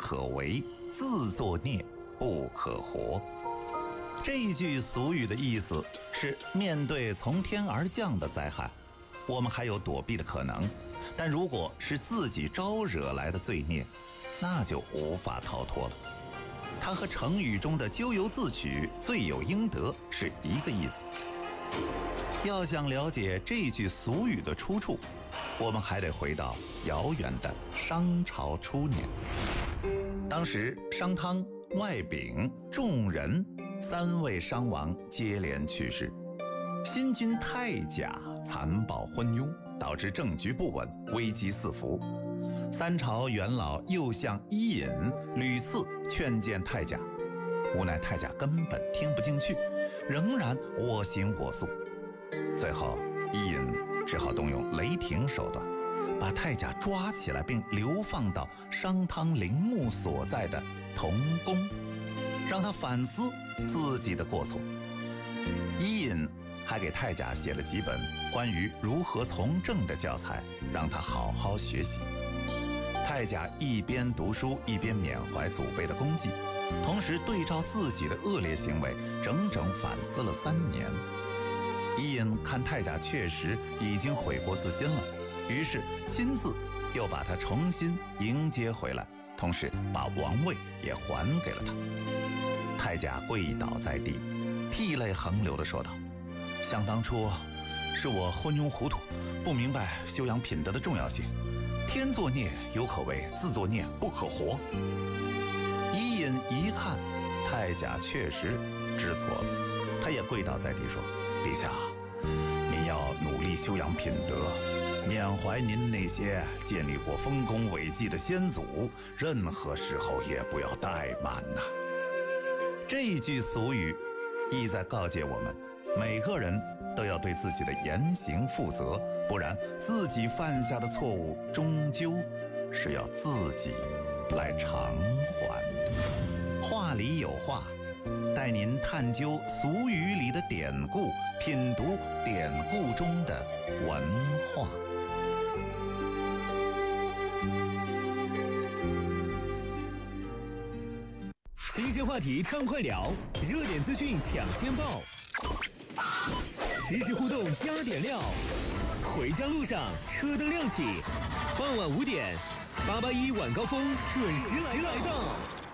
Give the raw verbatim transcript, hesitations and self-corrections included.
可为，自作孽不可活。这句俗语的意思是，面对从天而降的灾害，我们还有躲避的可能，但如果是自己招惹来的罪孽，那就无法逃脱了。它和成语中的咎由自取、罪有应得是一个意思。要想了解这句俗语的出处，我们还得回到遥远的商朝初年。当时商汤、外丙、仲仁三位商王接连去世，新君太甲残暴昏庸，导致政局不稳，危机四伏。三朝元老右相伊尹屡次劝谏太甲，无奈太甲根本听不进去，仍然我行我素。最后伊尹只好动用雷霆手段，把太甲抓起来并流放到商汤陵墓所在的同宫，让他反思自己的过错。伊尹还给太甲写了几本关于如何从政的教材，让他好好学习。太甲一边读书一边缅怀祖辈的功绩，同时对照自己的恶劣行为整整反思了三年。伊尹看太甲确实已经悔过自新了，于是亲自又把他重新迎接回来，同时把王位也还给了他。太甲跪倒在地，涕泪横流地说道：想当初是我昏庸糊涂，不明白修养品德的重要性，天作孽犹可为，自作孽不可活。伊尹一看太甲确实知错了，他也跪倒在地说：陛下，您要努力修养品德，缅怀您那些建立过丰功伟绩的先祖，任何时候也不要怠慢呐。这句俗语意在告诫我们，每个人都要对自己的言行负责，不然自己犯下的错误终究是要自己来偿还。话里有话，带您探究俗语里的典故，品读典故中的文化。 新鲜话题畅快聊，热点资讯抢先报，实时互动加点料。回家路上车灯亮起，傍晚五点，八八一晚高峰准时来到。